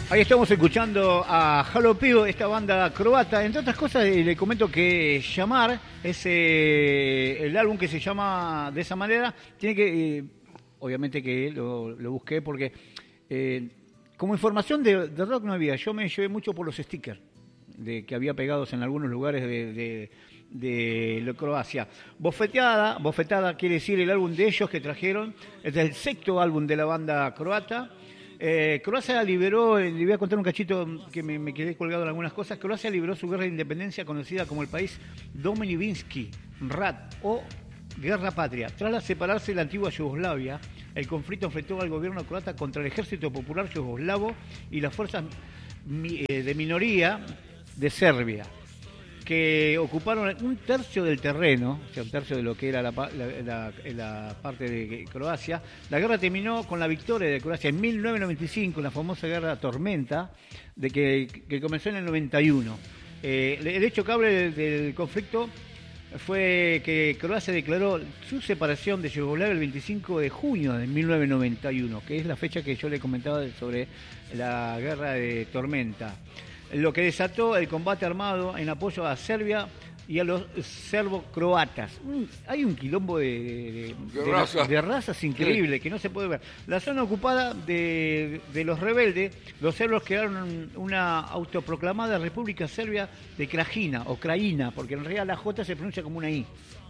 Ahí estamos escuchando a Jalopio, esta banda croata. Entre otras cosas, le comento que Llamar es el álbum que se llama de esa manera. Tiene que, obviamente que lo busqué porque como información de rock no había. Yo me llevé mucho por los stickers que había pegados en algunos lugares de Croacia. Bofetada quiere decir el álbum de ellos que trajeron. Es el sexto álbum de la banda croata. Croacia liberó, le voy a contar un cachito que me quedé colgado en algunas cosas. Croacia liberó su guerra de independencia conocida como el país Dominivinski Rat o Guerra Patria. Tras separarse de la antigua Yugoslavia, el conflicto enfrentó al gobierno croata contra el ejército popular yugoslavo y las fuerzas de minoría de Serbia, que ocuparon un tercio del terreno, o sea, un tercio de lo que era la parte de Croacia. La guerra terminó con la victoria de Croacia en 1995, la famosa guerra Tormenta, que comenzó en el 91. El hecho clave del conflicto fue que Croacia declaró su separación de Yugoslavia el 25 de junio de 1991, que es la fecha que yo le comentaba sobre la guerra de Tormenta, lo que desató el combate armado en apoyo a Serbia y a los serbo-croatas. Hay un quilombo de razas increíble, sí, que no se puede ver. La zona ocupada de los rebeldes, los serbos crearon una autoproclamada República Serbia de Krajina, o Krajina, porque en realidad la J se pronuncia como una I.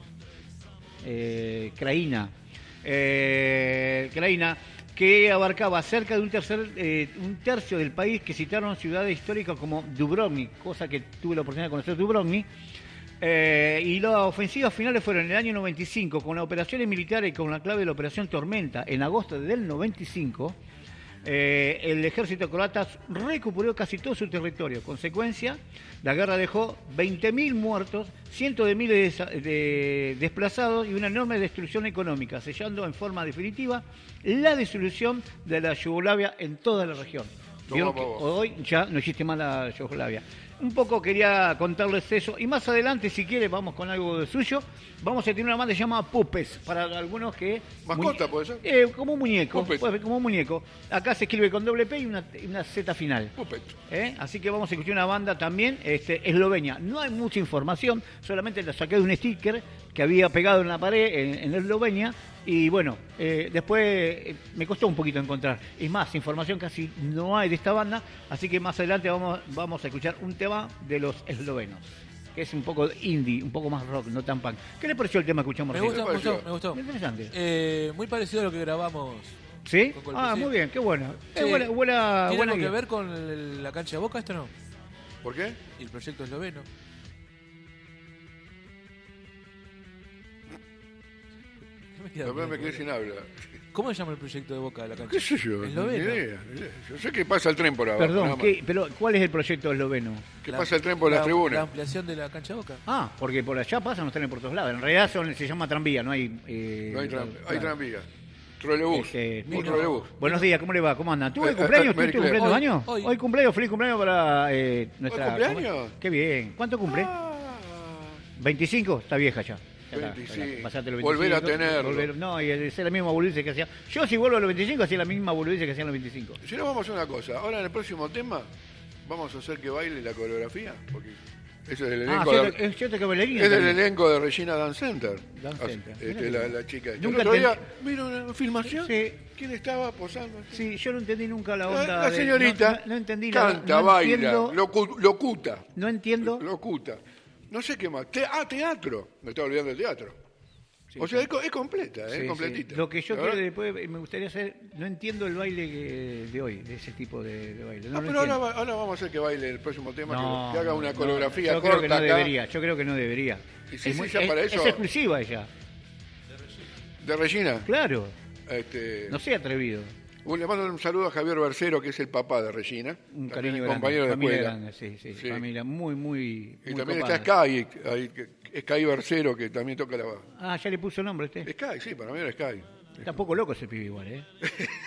Krajina. Krajina, que abarcaba cerca de un tercio del país, que citaron ciudades históricas como Dubrovnik, cosa que tuve la oportunidad de conocer Dubrovnik, y las ofensivas finales fueron en el año 95, con las operaciones militares y con la clave de la Operación Tormenta, en agosto del 95, el ejército croata recuperó casi todo su territorio. Consecuencia, la guerra dejó 20.000 muertos, cientos de miles de desplazados y una enorme destrucción económica, sellando en forma definitiva la disolución de la Yugoslavia en toda la región. Hoy ya no existe más la Yugoslavia. Un poco quería contarles eso, y más adelante, si quiere, vamos con algo de suyo. Vamos a tener una banda llamada Puppets, para algunos que... ¿Mascota puede ser? Como un muñeco, como un muñeco. Acá se escribe con doble P y una Z final. Puppets. Así que vamos a escuchar una banda también, eslovenia. No hay mucha información, solamente la saqué de un sticker que había pegado en la pared en Eslovenia. Y bueno, después me costó un poquito encontrar. Es más, información casi no hay de esta banda, así que más adelante vamos a escuchar un tema de los eslovenos, que es un poco indie, un poco más rock, no tan punk. ¿Qué le pareció el tema que escuchamos? Me gustó. Muy interesante. Muy parecido a lo que grabamos. ¿Sí? Con Muy bien, qué bueno. Sí. Buena ¿Tiene algo guía. que ver con la cancha de Boca esto no? ¿Por qué? ¿Y el proyecto esloveno? Después me quedé sin habla. ¿Cómo se llama el proyecto de Boca de la cancha? ¿Qué sé yo? Esloveno. Ni idea. Yo sé que pasa el tren por abajo. Perdón, pero ¿cuál es el proyecto esloveno? Que pasa el tren por las La tribunas. ampliación de la cancha de Boca. Porque por allá pasan los trenes por todos lados. En realidad se llama tranvía, no hay... No hay tranvía. Trolebús. Un trolebús. Buenos días, ¿cómo le va? ¿Cómo andan? ¿Tuve cumpleaños? ¿Tú cumpliendo años? Hoy Cumpleaños, feliz cumpleaños para nuestra... ¿Hoy cumpleaños? Qué bien. ¿Cuánto cumple? 25, está vieja ya. 25. Pasate los 25. Volver a tenerlo. No, y es la misma boludez que hacía. Yo si vuelvo a los 25, hacía la misma boludez que hacían los 25. Si no, vamos a hacer una cosa. Ahora en el próximo tema, vamos a hacer que baile la coreografía. Porque ese es el elenco, es el elenco de Regina Dance Center. La chica. Yo el otro día, mira una filmación. Sí. ¿Quién estaba posando? Sí, yo no entendí nunca la onda. La señorita no entendí canta, baila, locuta. No entiendo. Locuta. No sé qué más. Teatro. Me estaba olvidando del teatro. Sí, o sea, es completa, es completita. Lo que yo quiero después, me gustaría hacer, no entiendo el baile de hoy, de ese tipo de baile. Pero ahora vamos a hacer que baile el próximo tema, que haga una coreografía yo corta. Creo que no debería, yo creo que no debería. Sí, para eso, es exclusiva ella. ¿De Regina? Claro. No sea atrevido. Le mando un saludo a Javier Bercero, que es el papá de Regina. Un cariño grande. Compañero de escuela. Grande, sí. Familia muy Y también copada. está Sky Bercero, que también toca la... Ya le puso nombre a usted. Sky, sí, para mí era Sky. Está poco loco ese pibe igual,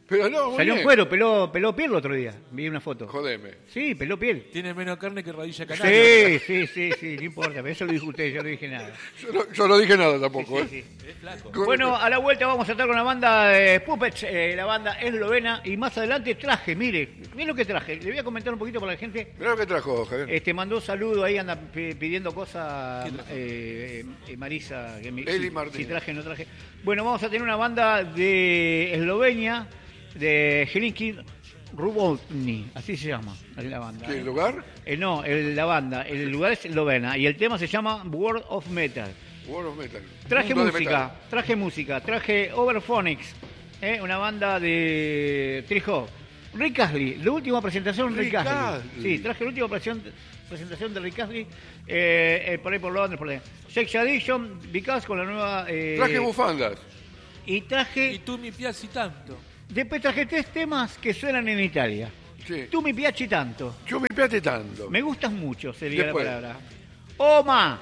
Pero no, salió un cuero, peló piel el otro día. Vi una foto. Jodeme. Sí, peló piel. Tiene menos carne que rodilla canaria. Sí, no importa. Pero eso lo dijo usted, yo no dije nada. Yo no dije nada tampoco, sí. Es flaco. Bueno, a la vuelta vamos a estar con la banda de Puppets, la banda eslovena. Y más adelante traje, mire lo que traje. Le voy a comentar un poquito para la gente. Mirá lo que trajo, Javier. Mandó saludo, ahí anda pidiendo cosas Marisa. Eli Martínez. Si traje o no traje. Bueno, vamos a tener una banda de Eslovenia, de Helsinki Rubovni, así se llama la banda. ¿Qué, el lugar? No, la banda, el lugar es eslovena y el tema se llama World of Metal. World of Metal. Traje música, Overphonics, una banda de Trijo. Rick Astley, la última presentación de Rick Astley. Sí, traje la última presentación de Rick Astley, por ahí por Londres, por ahí. Sex Addiction, Because con la nueva... traje bufandas. Y tú mi piaci tanto. Después traje 3 temas que suenan en Italia. Sí. Tú mi piaci tanto. Yo mi piaci tanto. Me gustas mucho, sería la palabra. Oma.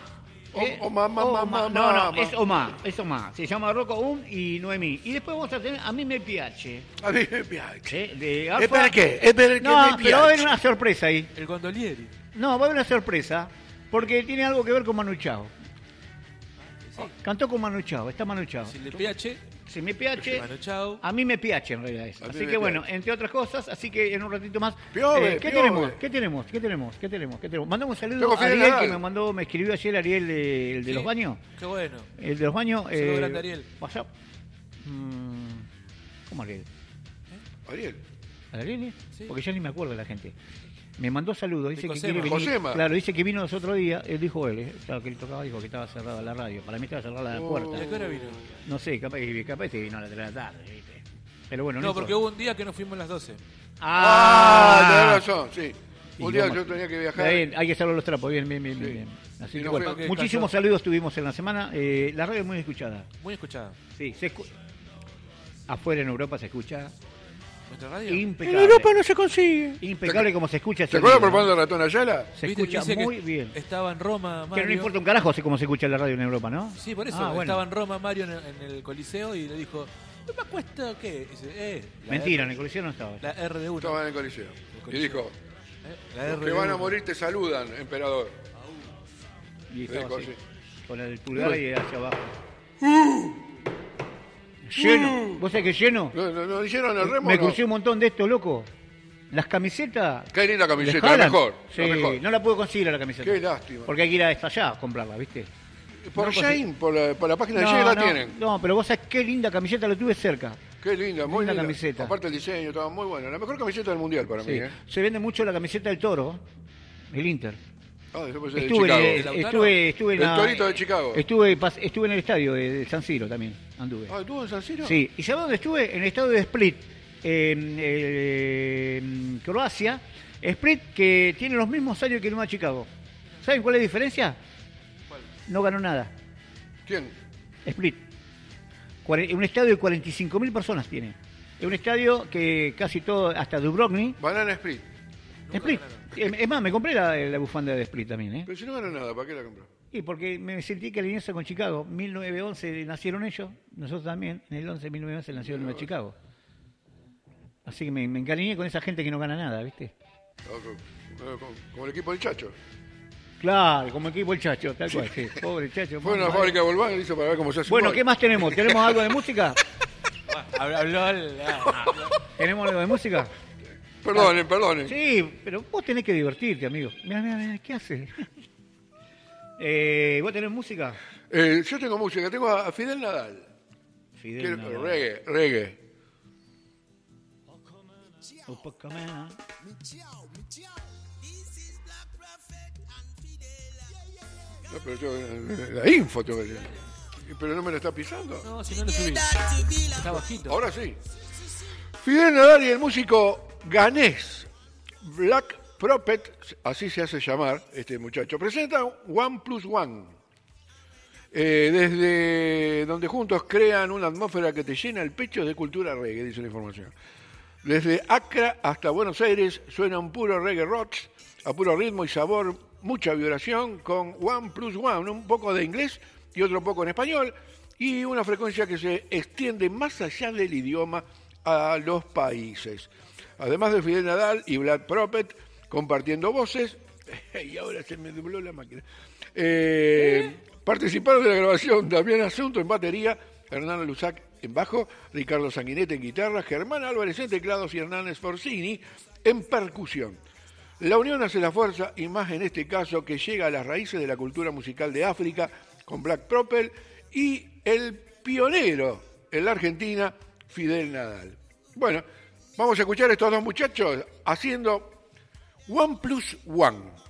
No, es Oma. Se llama Rocco y Noemí. Y después vamos a tener A mí me piace. A mí me piace. De Alfa. ¿Para qué? No, pero va a haber una sorpresa ahí. El gondolieri. No, va a haber una sorpresa. Porque tiene algo que ver con Manu Chao. Sí. Cantó con Manu Chao, está Manu Chao. Si le piace. Si me piace, a mí me piace en realidad eso. Así que bueno, entre otras cosas, así que en un ratito más. ¿Qué tenemos? Mandamos un saludo a Ariel que me escribió ayer Ariel el de los baños. Qué bueno. El de los baños. Saludo grande Ariel. WhatsApp. ¿Cómo Ariel? Ariel. ¿Ariel? Sí. Porque ya ni me acuerdo de la gente. Me mandó saludos, dice que quiere venir. Josema. Claro, dice que vino los otros días, él dijo claro, que él tocaba, dijo que estaba cerrada la radio. Para mí estaba cerrada la puerta. ¿A qué hora vino? No sé, capaz que vino a las 3 de la tarde, ¿viste? Pero bueno, no porque hubo un día que nos fuimos a las 12. Tenés razón, sí. Un día yo tenía que viajar. Hay que hacerlo los trapos, bien. Así que bueno, muchísimos saludos tuvimos en la semana. La radio es muy escuchada. Muy escuchada. Sí, afuera en Europa se escucha. ¿Nuestra radio? Impecable. En Europa no se consigue. Impecable como se escucha. ¿Te acuerdas propaganda de Ratón Ayala? Se escucha muy bien. Estaba en Roma, Mario. Que no importa un carajo cómo se escucha la radio en Europa, ¿no? Sí, por eso. Bueno. Estaba en Roma, Mario, en el Coliseo y le dijo, ¿me cuesta qué? Dice, mentira, en el Coliseo no estaba. La RD1. Estaba en el Coliseo. Y dijo, los que van a morir te saludan, emperador. Y estaba así, con el pulgar ahí hacia abajo. Lleno. ¿Vos sabés que lleno? ¿No hicieron el remo? Me crucé un montón de esto, loco. Las camisetas. Qué linda camiseta, la mejor. Sí, no la puedo conseguir la camiseta. Qué lástima. Porque hay que ir hasta allá a comprarla, ¿viste? Por Shane, por la página de Shane la tienen. No, pero vos sabés qué linda camiseta, la tuve cerca. Qué linda, muy linda camiseta. Aparte el diseño estaba muy bueno. La mejor camiseta del mundial para mí. Se vende mucho la camiseta del Toro, el Inter. Estuve en el Torito de Chicago. Estuve en el estadio de San Siro también. Anduve. ¿Estuvo en San Siro? Sí. ¿Y sabés dónde estuve? En el estadio de Split, en Croacia. Split que tiene los mismos años que el Nueva Chicago. ¿Saben cuál es la diferencia? ¿Cuál? No ganó nada. ¿Quién? Split. Un estadio de 45.000 personas tiene. Es un estadio que casi todo, hasta Dubrovnik. Banana Split. Split. Es más, me compré la bufanda de Split también, Pero si no ganó nada, ¿para qué la compró? Y porque me sentí que alinearse con Chicago. 1911 nacieron ellos, nosotros también. En el 1911 nació en Chicago. Así que me encariñé con esa gente que no gana nada, ¿viste? Como el equipo del Chacho. Claro, como equipo el Chacho, tal cual, sí. Pobre Chacho. Fue a una fábrica de Volkswagen y hizo para ver cómo se hace. Bueno, ¿qué más tenemos? ¿Tenemos algo de música? Habló ¿Tenemos algo de música? Perdone. Sí, pero vos tenés que divertirte, amigo. Mira, ¿qué haces? ¿Vos tenés música? Yo tengo música, tengo a Fidel Nadal. Nadal. Reggae. No, pero yo, la info tengo que decir. Pero no me lo está pisando. No, si no lo subí. Está bajito. Ahora sí. Fidel Nadal y el músico ganés Black Prophet, así se hace llamar este muchacho, presentan OnePlus1. Desde donde juntos crean una atmósfera que te llena el pecho de cultura reggae, dice la información. Desde Accra hasta Buenos Aires suena un puro reggae rock, a puro ritmo y sabor, mucha vibración, con OnePlus1, un poco de inglés y otro poco en español, y una frecuencia que se extiende más allá del idioma a los países. Además de Fidel Nadal y Vlad Propet compartiendo voces, y ahora se me dobló la máquina, participaron de la grabación Damián Asunto en batería, Hernán Lusac en bajo, Ricardo Sanguinete en guitarra, Germán Álvarez en teclados y Hernán Sforzini en percusión. La unión hace la fuerza, y más en este caso que llega a las raíces de la cultura musical de África con Black Prophet y el pionero en la Argentina, Fidel Nadal. Bueno, vamos a escuchar a estos dos muchachos haciendo 1+1.